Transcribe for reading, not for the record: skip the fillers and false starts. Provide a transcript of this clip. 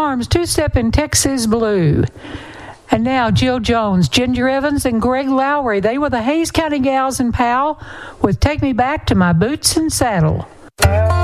Farms, Two-Step in Texas Blue. And now Jill Jones, Ginger Evans, and Greg Lowry. They were the Hays County Gals and Powell with Take Me Back to My Boots and Saddle.